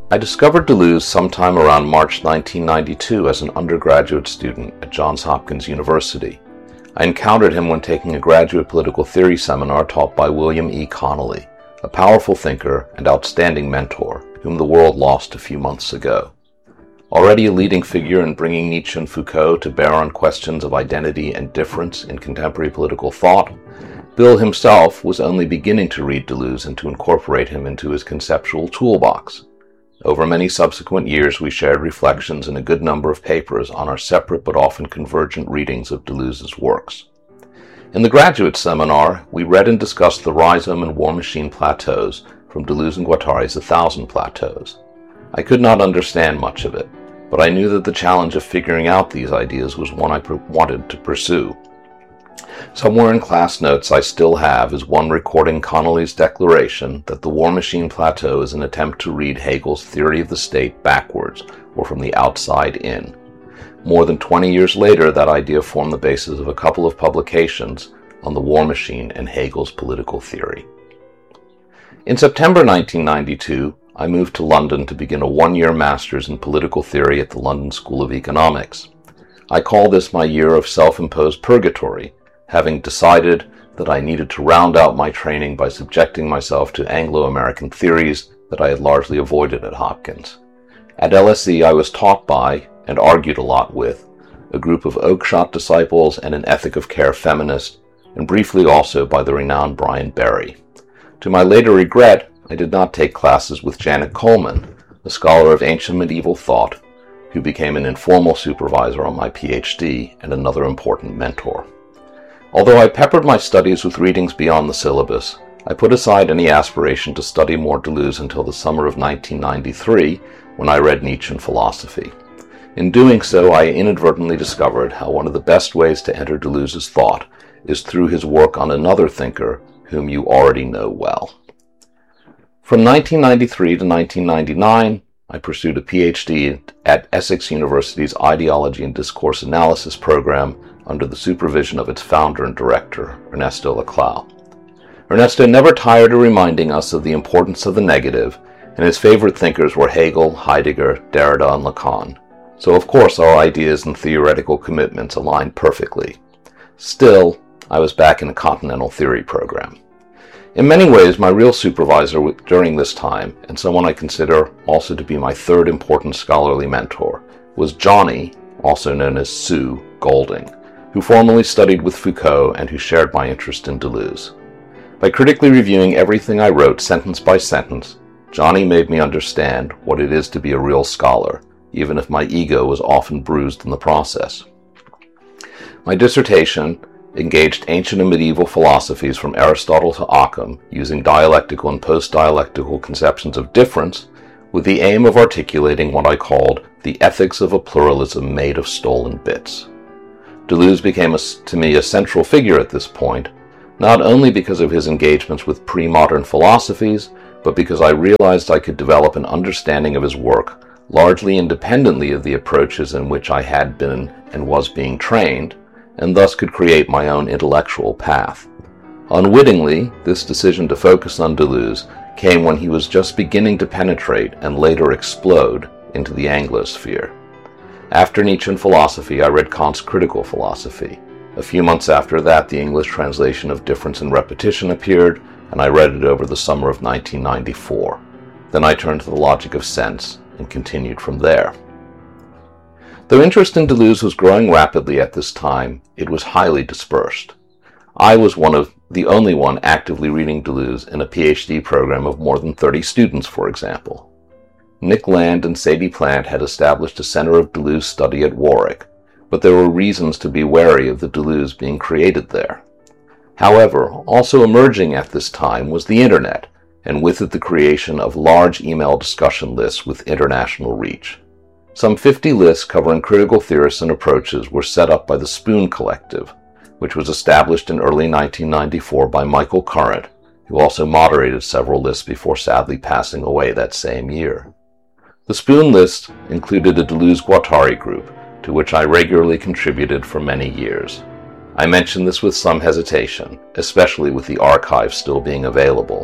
I discovered Deleuze sometime around March 1992 as an undergraduate student at Johns Hopkins University. I encountered him when taking a graduate political theory seminar taught by William E. Connolly, a powerful thinker and outstanding mentor whom the world lost a few months ago. Already a leading figure in bringing Nietzsche and Foucault to bear on questions of identity and difference in contemporary political thought, Bill himself was only beginning to read Deleuze and to incorporate him into his conceptual toolbox. Over many subsequent years, we shared reflections in a good number of papers on our separate but often convergent readings of Deleuze's works. In the graduate seminar, we read and discussed the Rhizome and War Machine plateaus from Deleuze and Guattari's 1,000 Plateaus. I could not understand much of it, but I knew that the challenge of figuring out these ideas was one I wanted to pursue. Somewhere in class notes I still have is one recording Connolly's declaration that the War Machine Plateau is an attempt to read Hegel's theory of the state backwards, or from the outside in. More than 20 years later, that idea formed the basis of a couple of publications on the War Machine and Hegel's political theory. In September 1992, I moved to London to begin a one-year master's in political theory at the London School of Economics. I call this my year of self-imposed purgatory, having decided that I needed to round out my training by subjecting myself to Anglo-American theories that I had largely avoided at Hopkins. At LSE, I was taught by, and argued a lot with, a group of Oakeshott disciples and an ethic of care feminist, and briefly also by the renowned Brian Berry. To my later regret, I did not take classes with Janet Coleman, a scholar of ancient medieval thought, who became an informal supervisor on my PhD and another important mentor. Although I peppered my studies with readings beyond the syllabus, I put aside any aspiration to study more Deleuze until the summer of 1993, when I read Nietzsche and philosophy. In doing so, I inadvertently discovered how one of the best ways to enter Deleuze's thought is through his work on another thinker whom you already know well. From 1993 to 1999, I pursued a PhD at Essex University's Ideology and Discourse Analysis program under the supervision of its founder and director, Ernesto Laclau. Ernesto never tired of reminding us of the importance of the negative, and his favorite thinkers were Hegel, Heidegger, Derrida, and Lacan. So of course our ideas and theoretical commitments aligned perfectly. Still, I was back in the Continental Theory program. In many ways, my real supervisor during this time, and someone I consider also to be my third important scholarly mentor, was Johnny, also known as Sue, Golding, who formerly studied with Foucault and who shared my interest in Deleuze. By critically reviewing everything I wrote sentence by sentence, Johnny made me understand what it is to be a real scholar, even if my ego was often bruised in the process. My dissertation engaged ancient and medieval philosophies from Aristotle to Occam, using dialectical and post-dialectical conceptions of difference, with the aim of articulating what I called the ethics of a pluralism made of stolen bits. Deleuze became to me a central figure at this point, not only because of his engagements with pre-modern philosophies, but because I realized I could develop an understanding of his work largely independently of the approaches in which I had been and was being trained, and thus could create my own intellectual path. Unwittingly, this decision to focus on Deleuze came when he was just beginning to penetrate and later explode into the Anglosphere. After Nietzsche and philosophy, I read Kant's Critical Philosophy. A few months after that, the English translation of Difference and Repetition appeared, and I read it over the summer of 1994. Then I turned to the Logic of Sense and continued from there. Though interest in Deleuze was growing rapidly at this time, it was highly dispersed. I was the only one actively reading Deleuze in a PhD program of more than 30 students, for example. Nick Land and Sadie Plant had established a center of Deleuze study at Warwick, but there were reasons to be wary of the Deleuze being created there. However, also emerging at this time was the Internet, and with it the creation of large email discussion lists with international reach. Some 50 lists covering critical theorists and approaches were set up by the Spoon Collective, which was established in early 1994 by Michael Current, who also moderated several lists before sadly passing away that same year. The Spoon list included a Deleuze-Guattari group, to which I regularly contributed for many years. I mention this with some hesitation, especially with the archive still being available,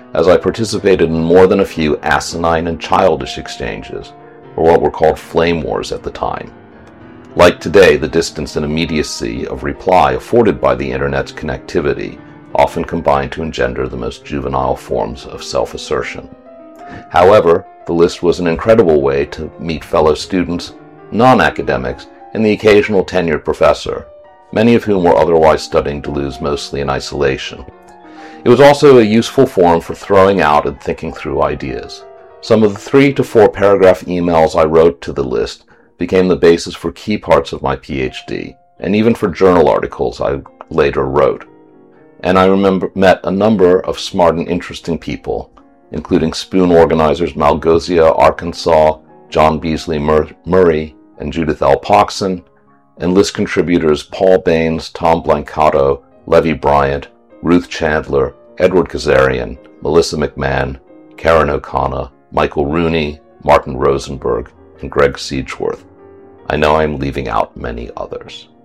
as I participated in more than a few asinine and childish exchanges, or what were called flame wars at the time. Like today, the distance and immediacy of reply afforded by the internet's connectivity often combined to engender the most juvenile forms of self-assertion. However, the list was an incredible way to meet fellow students, non-academics, and the occasional tenured professor, many of whom were otherwise studying Deleuze mostly in isolation. It was also a useful forum for throwing out and thinking through ideas. Some of the 3 to 4 paragraph emails I wrote to the list became the basis for key parts of my PhD, and even for journal articles I later wrote. And I met a number of smart and interesting people, including Spoon organizers Malgosia Arkansas, John Beasley Murray, and Judith L. Poxon, and list contributors Paul Baines, Tom Blancato, Levi Bryant, Ruth Chandler, Edward Kazarian, Melissa McMahon, Karen O'Connor, Michael Rooney, Martin Rosenberg, and Greg Siegeworth. I know I'm leaving out many others.